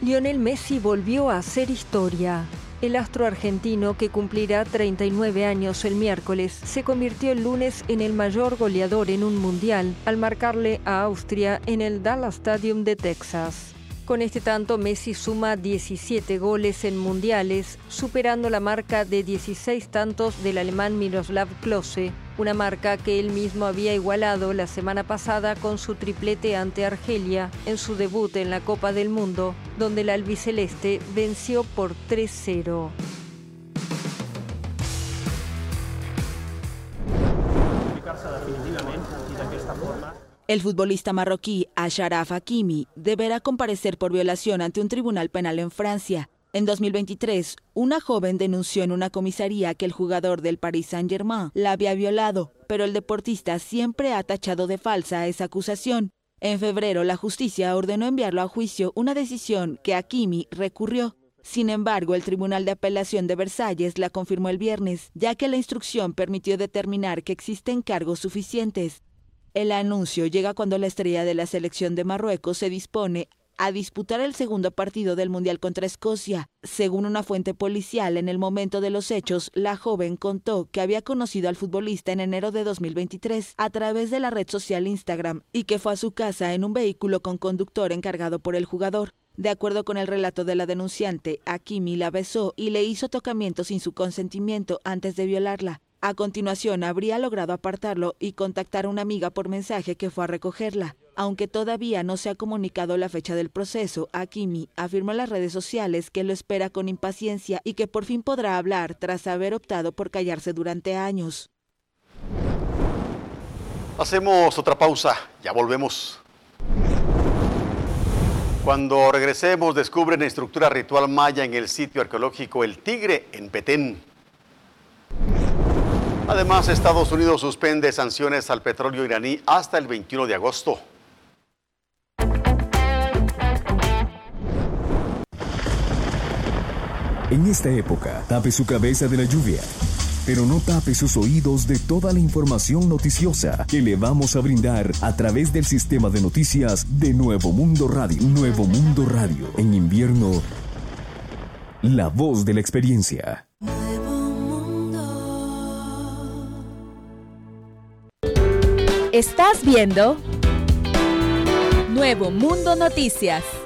Lionel Messi volvió a hacer historia. El astro argentino, que cumplirá 39 años el miércoles, se convirtió el lunes en el mayor goleador en un mundial al marcarle a Austria en el Dallas Stadium de Texas. Con este tanto, Messi suma 17 goles en mundiales, superando la marca de 16 tantos del alemán Miroslav Klose, una marca que él mismo había igualado la semana pasada con su triplete ante Argelia en su debut en la Copa del Mundo, donde el albiceleste venció por 3-0. El futbolista marroquí Achraf Hakimi deberá comparecer por violación ante un tribunal penal en Francia. En 2023, una joven denunció en una comisaría que el jugador del Paris Saint-Germain la había violado, pero el deportista siempre ha tachado de falsa esa acusación. En febrero, la justicia ordenó enviarlo a juicio, una decisión que Hakimi recurrió. Sin embargo, el Tribunal de Apelación de Versalles la confirmó el viernes, ya que la instrucción permitió determinar que existen cargos suficientes. El anuncio llega cuando la estrella de la selección de Marruecos se dispone a disputar el segundo partido del Mundial contra Escocia. Según una fuente policial, en el momento de los hechos, la joven contó que había conocido al futbolista en enero de 2023 a través de la red social Instagram y que fue a su casa en un vehículo con conductor encargado por el jugador. De acuerdo con el relato de la denunciante, Hakimi la besó y le hizo tocamientos sin su consentimiento antes de violarla. A continuación, habría logrado apartarlo y contactar a una amiga por mensaje que fue a recogerla. Aunque todavía no se ha comunicado la fecha del proceso, Hakimi afirmó en las redes sociales que lo espera con impaciencia y que por fin podrá hablar tras haber optado por callarse durante años. Hacemos otra pausa, ya volvemos. Cuando regresemos, descubren estructura ritual maya en el sitio arqueológico El Tigre en Petén. Además, Estados Unidos suspende sanciones al petróleo iraní hasta el 21 de agosto. En esta época, tape su cabeza de la lluvia, pero no tape sus oídos de toda la información noticiosa que le vamos a brindar a través del sistema de noticias de Nuevo Mundo Radio. Nuevo Mundo Radio. En invierno, la voz de la experiencia. Estás viendo Nuevo Mundo Noticias.